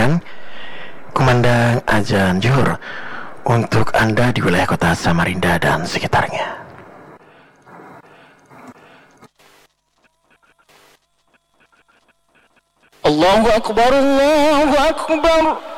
sekarang kumandang azan zuhur untuk Anda di wilayah kota Samarinda dan sekitarnya. Allahu Akbar, Allahu Akbar.